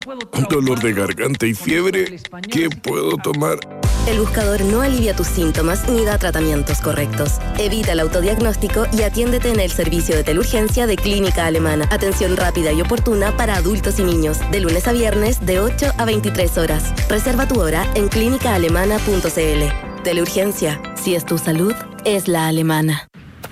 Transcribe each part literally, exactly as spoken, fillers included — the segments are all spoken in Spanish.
dolor de garganta y fiebre. ¿Qué puedo tomar? El buscador no alivia tus síntomas ni da tratamientos correctos. Evita el autodiagnóstico y atiéndete en el servicio de teleurgencia de Clínica Alemana. Atención rápida y oportuna para adultos y niños. De lunes a viernes de ocho a veintitrés horas. Reserva tu hora en clínica alemana punto c l. Teleurgencia. Si es tu salud, es la alemana.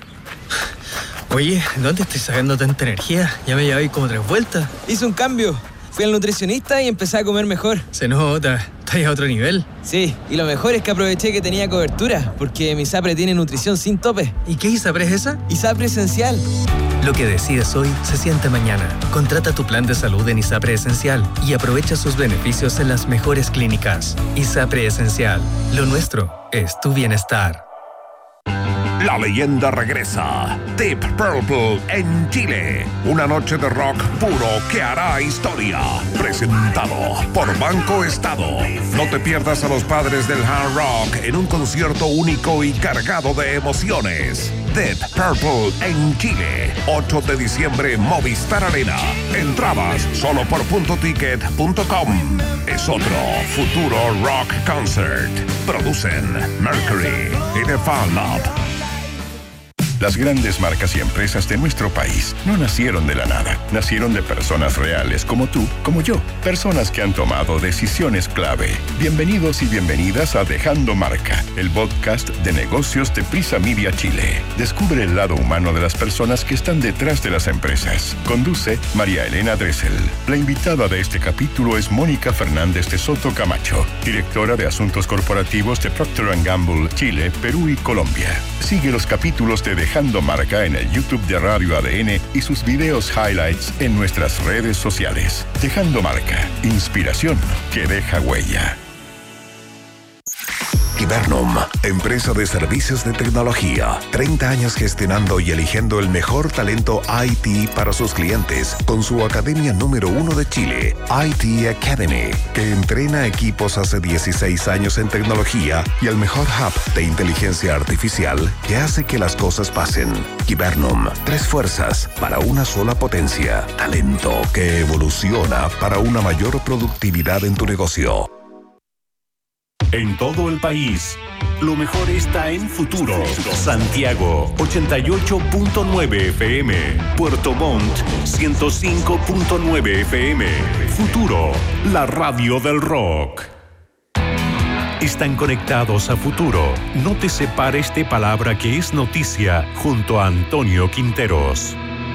Oye, ¿dónde estoy sacando tanta energía? Ya me llevé como tres vueltas. Hice un cambio. Fui al nutricionista y empecé a comer mejor. Se nota. ¿Estás a otro nivel? Sí, y lo mejor es que aproveché que tenía cobertura, porque mi ISAPRE tiene nutrición sin tope. ¿Y qué ISAPRE es esa? ISAPRE Esencial. Lo que decides hoy se siente mañana. Contrata tu plan de salud en ISAPRE Esencial y aprovecha sus beneficios en las mejores clínicas. ISAPRE Esencial. Lo nuestro es tu bienestar. La leyenda regresa. Deep Purple en Chile. Una noche de rock puro que hará historia. Presentado por Banco Estado. No te pierdas a los padres del hard rock en un concierto único y cargado de emociones. Deep Purple en Chile. ocho de diciembre, Movistar Arena. Entradas solo por punto ticket punto com. Es otro futuro rock concert. Producen Mercury y The Fan Lab. Las grandes marcas y empresas de nuestro país no nacieron de la nada. Nacieron de personas reales como tú, como yo. Personas que han tomado decisiones clave. Bienvenidos y bienvenidas a Dejando Marca, el podcast de negocios de Prisa Media Chile. Descubre el lado humano de las personas que están detrás de las empresas. Conduce María Elena Dressel. La invitada de este capítulo es Mónica Fernández de Soto Camacho, directora de Asuntos Corporativos de Procter and Gamble, Chile, Perú y Colombia. Sigue los capítulos de Dejando Marca en el YouTube de Radio A D N y sus videos highlights en nuestras redes sociales. Dejando Marca, inspiración que deja huella. Hibernum, empresa de servicios de tecnología. treinta años gestionando y eligiendo el mejor talento I T para sus clientes con su academia número uno de Chile, I T Academy, que entrena equipos hace dieciséis años en tecnología y el mejor hub de inteligencia artificial que hace que las cosas pasen. Hibernum, tres fuerzas para una sola potencia. Talento que evoluciona para una mayor productividad en tu negocio. En todo el país, lo mejor está en Futuro. Santiago, ochenta y ocho punto nueve F M. Puerto Montt, ciento cinco punto nueve F M. Futuro, la radio del rock. Están conectados a Futuro. No te separes de Palabra que es noticia junto a Antonio Quinteros.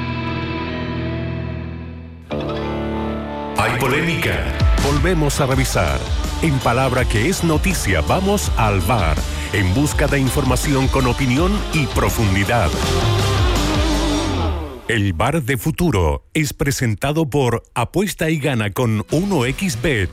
Hay polémica. Volvemos a revisar. En Palabra que es noticia, vamos al V A R, en busca de información con opinión y profundidad. El V A R de Futuro es presentado por Apuesta y Gana con uno equis bet.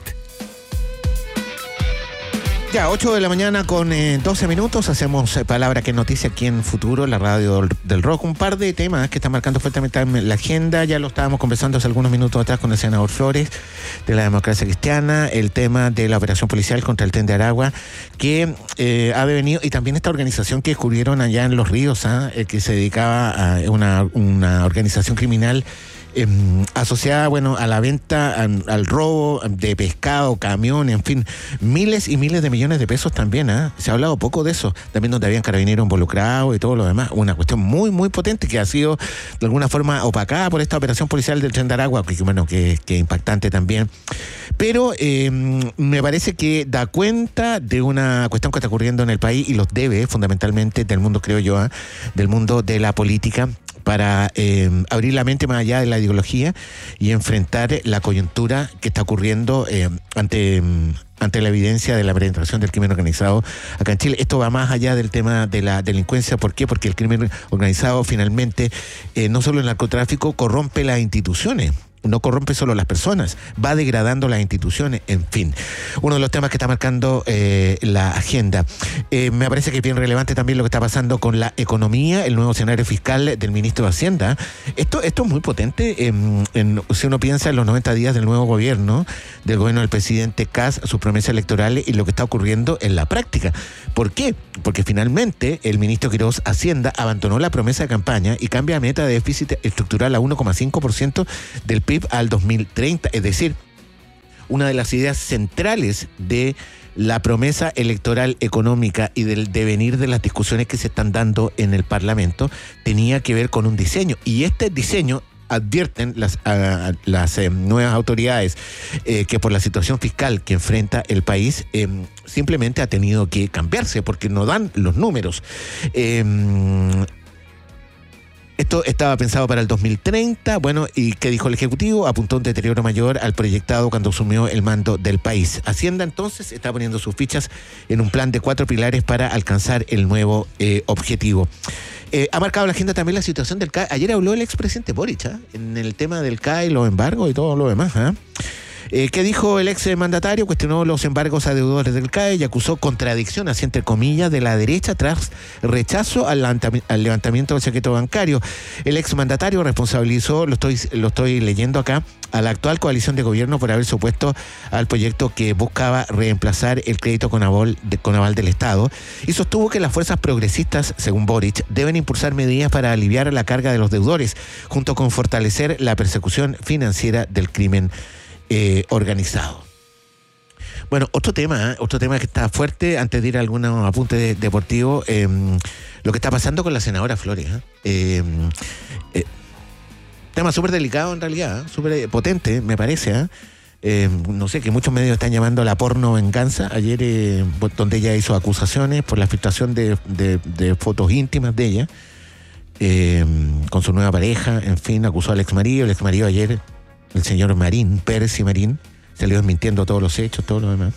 Ya, ocho de la mañana con eh, doce minutos, hacemos eh, Palabra que es noticia aquí en Futuro, la radio del, del rock. Un par de temas que están marcando fuertemente la agenda, ya lo estábamos conversando hace algunos minutos atrás con el senador Flores de la Democracia Cristiana, el tema de la operación policial contra el Tren de Aragua, que eh, ha devenido, y también esta organización que descubrieron allá en Los Ríos, ¿ah? eh, que se dedicaba a una, una organización criminal Eh, asociada, bueno, a la venta, a, al robo de pescado, camión, en fin, miles y miles de millones de pesos también, ¿eh? Se ha hablado poco de eso, también donde habían carabineros involucrados y todo lo demás, una cuestión muy, muy potente que ha sido de alguna forma opacada por esta operación policial del Tren de Aragua, que bueno, que, que impactante también, pero eh, me parece que da cuenta de una cuestión que está ocurriendo en el país y los debe fundamentalmente del mundo, creo yo, ¿eh? del mundo de la política, para eh, abrir la mente más allá de la ideología y enfrentar la coyuntura que está ocurriendo eh, ante, ante la evidencia de la penetración del crimen organizado acá en Chile. Esto va más allá del tema de la delincuencia. ¿Por qué? Porque el crimen organizado finalmente, eh, no solo el narcotráfico, corrompe las instituciones. No corrompe solo las personas, va degradando las instituciones, en fin. Uno de los temas que está marcando eh, la agenda. Eh, me parece que es bien relevante también lo que está pasando con la economía, el nuevo escenario fiscal del ministro de Hacienda. Esto, esto es muy potente, en, en, si uno piensa en los noventa días del nuevo gobierno, del gobierno del presidente Kast, sus promesas electorales y lo que está ocurriendo en la práctica. ¿Por qué? Porque finalmente el ministro Quirós Hacienda abandonó la promesa de campaña y cambia la meta de déficit estructural a uno coma cinco por ciento del P I B al dos mil treinta, es decir, una de las ideas centrales de la promesa electoral económica y del devenir de las discusiones que se están dando en el Parlamento tenía que ver con un diseño. Y este diseño, advierten las, a, a, las eh, nuevas autoridades eh, que por la situación fiscal que enfrenta el país eh, simplemente ha tenido que cambiarse porque no dan los números. Eh, Esto estaba pensado para el dos mil treinta, bueno, ¿y qué dijo el Ejecutivo? Apuntó un deterioro mayor al proyectado cuando asumió el mando del país. Hacienda entonces está poniendo sus fichas en un plan de cuatro pilares para alcanzar el nuevo eh, objetivo. Eh, ha marcado la agenda también la situación del C A E. Ayer habló el expresidente Boric, ¿eh? en el tema del C A E, los embargos y todo lo demás, ¿eh? Eh, ¿Qué dijo el ex mandatario? Cuestionó los embargos a deudores del C A E y acusó contradicción, así entre comillas, de la derecha tras rechazo al, al levantamiento del secreto bancario. El ex mandatario responsabilizó, lo estoy, lo estoy leyendo acá, a la actual coalición de gobierno por haberse opuesto al proyecto que buscaba reemplazar el crédito con aval, de, con aval del Estado y sostuvo que las fuerzas progresistas, según Boric, deben impulsar medidas para aliviar la carga de los deudores, junto con fortalecer la persecución financiera del crimen Eh, organizado. Bueno, otro tema, ¿eh? otro tema que está fuerte, antes de ir a algunos apuntes de, deportivos, eh, lo que está pasando con la senadora Flores. ¿eh? Eh, eh, tema súper delicado en realidad, ¿eh? súper potente, me parece. ¿eh? Eh, no sé, que muchos medios están llamando la porno venganza. Ayer, eh, donde ella hizo acusaciones por la filtración de, de, de fotos íntimas de ella, eh, con su nueva pareja, en fin, acusó al exmarido. El exmarido ayer, el señor Marín, Pérez y Marín, salió desmintiendo todos los hechos, todo lo demás.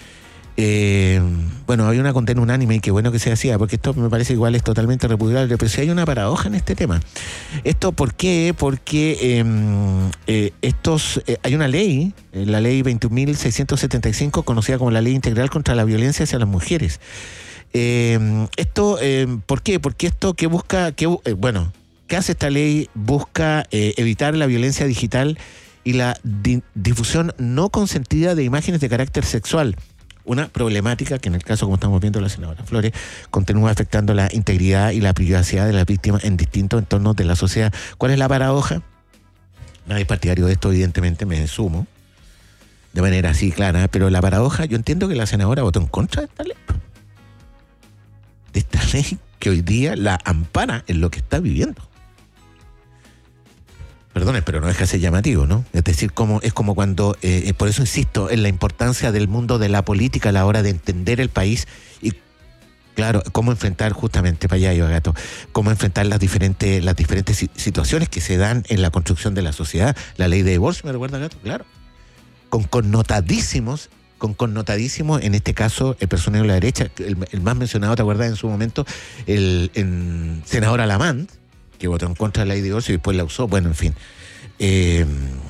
Eh, bueno, había una condena unánime y qué bueno que se hacía, porque esto me parece igual es totalmente repudiable, pero sí hay una paradoja en este tema. ¿Esto por qué? Porque eh, eh, estos eh, hay una ley, eh, la ley veintiún mil seiscientos setenta y cinco, conocida como la Ley Integral contra la Violencia hacia las Mujeres. Eh, esto, eh, ¿por qué? Porque esto que busca, que eh, bueno... ¿Qué hace esta ley? Busca eh, evitar la violencia digital y la di- difusión no consentida de imágenes de carácter sexual. Una problemática que en el caso, como estamos viendo la senadora Flores, continúa afectando la integridad y la privacidad de las víctimas en distintos entornos de la sociedad. ¿Cuál es la paradoja? Nadie es partidario de esto, evidentemente, me sumo, de manera así clara, pero la paradoja, yo entiendo que la senadora votó en contra de esta ley. De esta ley que hoy día la ampara en lo que está viviendo. Perdonen, pero no deja de ser llamativo, ¿no? Es decir, como, es como cuando, eh, por eso insisto en la importancia del mundo de la política a la hora de entender el país y, claro, cómo enfrentar justamente, para allá yo gato, cómo enfrentar las diferentes, las diferentes situaciones que se dan en la construcción de la sociedad. La ley de divorcio, ¿me recuerda, gato? Claro. Con connotadísimos, con connotadísimos, en este caso, el personero de la derecha, el, el más mencionado, ¿te acuerdas? En su momento, el, el senador Alamán, que votó en contra de la ley de divorcio y después la usó, bueno, en fin. Eh,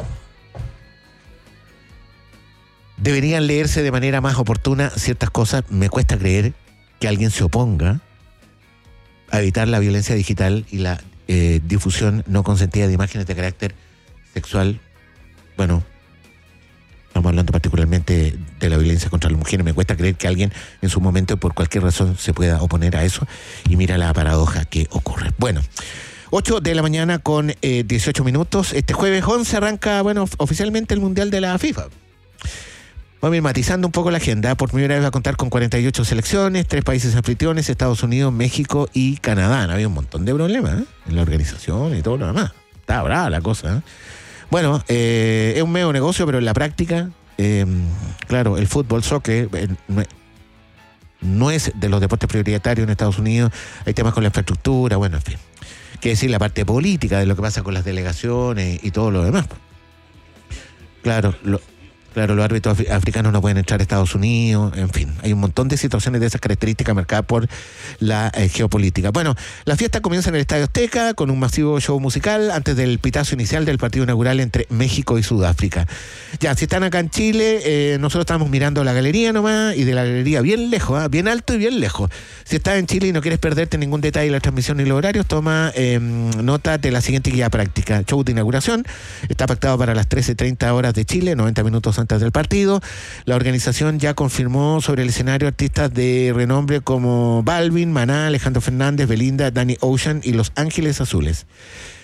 deberían leerse de manera más oportuna ciertas cosas. Me cuesta creer que alguien se oponga a evitar la violencia digital y la eh, difusión no consentida de imágenes de carácter sexual. Bueno, estamos hablando particularmente de la violencia contra las mujeres. Me cuesta creer que alguien en su momento, por cualquier razón, se pueda oponer a eso. Y mira la paradoja que ocurre. Bueno, ocho de la mañana con eh, dieciocho minutos. Este jueves once arranca, bueno, oficialmente el Mundial de la FIFA. Vamos a ir matizando un poco la agenda. Por primera vez va a contar con cuarenta y ocho selecciones, tres países anfitriones, Estados Unidos, México y Canadá. Había un montón de problemas, ¿eh? en la organización y todo lo demás. Está brava la cosa, ¿eh? Bueno, eh, es un medio negocio, pero en la práctica, eh, claro, el fútbol, soccer, eh, no, no es de los deportes prioritarios en Estados Unidos. Hay temas con la infraestructura, bueno, en fin. Qué decir, la parte política de lo que pasa con las delegaciones y todo lo demás. Claro, lo, claro, los árbitros africanos no pueden entrar a Estados Unidos, en fin. Hay un montón de situaciones de esas características marcadas por la eh, geopolítica. Bueno, la fiesta comienza en el Estadio Azteca con un masivo show musical antes del pitazo inicial del partido inaugural entre México y Sudáfrica. Ya, si están acá en Chile, eh, nosotros estamos mirando la galería nomás, y de la galería bien lejos, ¿eh? bien alto y bien lejos. Si estás en Chile y no quieres perderte ningún detalle de la transmisión ni los horarios, toma eh, nota de la siguiente guía práctica. Show de inauguración está pactado para las trece treinta horas de Chile, noventa minutos antes del partido. La organización ya confirmó sobre el escenario artistas de renombre como Balvin, Maná, Alejandro Fernández, Belinda, Danny Ocean y Los Ángeles Azules.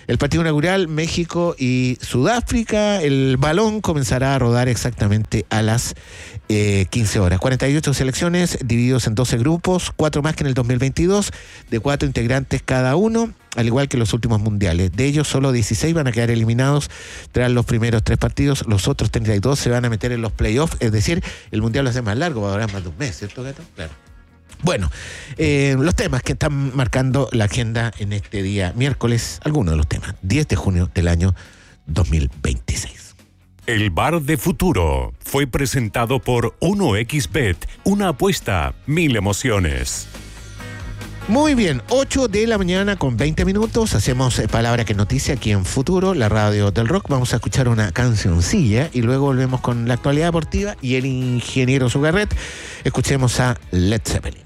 El partido inaugural, México y Sudáfrica. El balón comenzará a rodar exactamente a las eh, quince horas. cuarenta y ocho selecciones divididos en doce grupos, cuatro más que en el dos mil veintidós, de cuatro integrantes cada uno, al igual que los últimos mundiales. De ellos, solo dieciséis van a quedar eliminados tras los primeros tres partidos. Los otros treinta y dos se van a meter en los playoffs. Es decir, el mundial lo hace más largo, va a durar más de un mes, ¿cierto, Gato? Claro. Bueno, eh, los temas que están marcando la agenda en este día miércoles, algunos de los temas, diez de junio del año dos mil veintiséis. El Bar de Futuro fue presentado por uno equis bet, una apuesta, mil emociones. Muy bien, ocho de la mañana con veinte minutos, hacemos eh, Palabra que Noticia aquí en Futuro, la radio del rock. Vamos a escuchar una cancioncilla y luego volvemos con la actualidad deportiva y el ingeniero Sugarret. Escuchemos a Led Zeppelin.